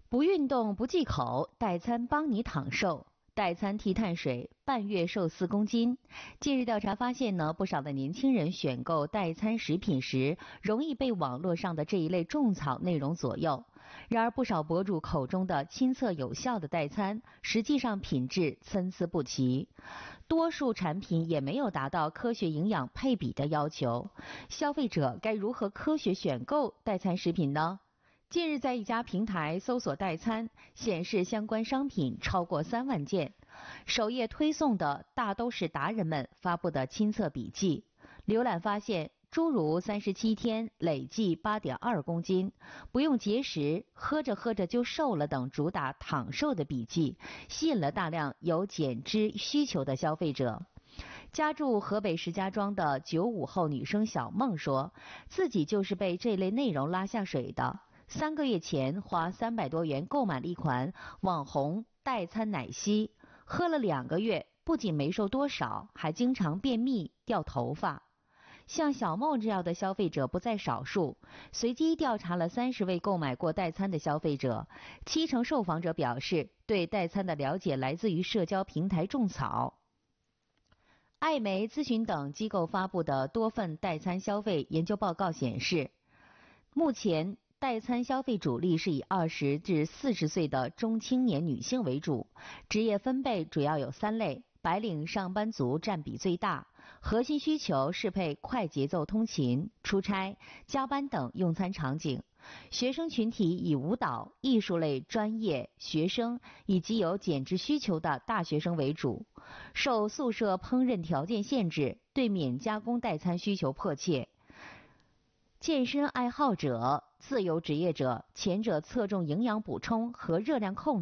不运动不忌口，代餐帮你躺瘦。代餐替碳水，半月瘦4公斤。近日调查发现呢，不少的年轻人选购代餐食品时，容易被网络上的这一类种草内容左右。然而，不少博主口中的亲测有效的代餐，实际上品质参差不齐，多数产品也没有达到科学营养配比的要求。消费者该如何科学选购代餐食品呢？近日在一家平台搜索代餐，显示相关商品超过3万件，首页推送的大都是达人们发布的亲测笔记。浏览发现，诸如37天累计8.2公斤，不用节食，喝着喝着就瘦了等主打躺瘦的笔记，吸引了大量有减脂需求的消费者。家住河北石家庄的95后女生小梦说，自己就是被这类内容拉下水的。3个月前花300多元购买了一款网红代餐奶昔，喝了2个月，不仅没瘦多少，还经常便秘掉头发。像小梦这样的消费者不在少数，随机调查了30位购买过代餐的消费者，70%受访者表示对代餐的了解来自于社交平台种草。艾媒咨询等机构发布的多份代餐消费研究报告显示，目前代餐消费主力是以20至40岁的中青年女性为主，职业分贝主要有3类，白领上班族占比最大，核心需求适配快节奏通勤、出差、加班等用餐场景。学生群体以舞蹈、艺术类专业学生以及有减脂需求的大学生为主。受宿舍烹饪条件限制，对免加工代餐需求迫切。健身爱好者、自由职业者，前者侧重营养补充和热量控制。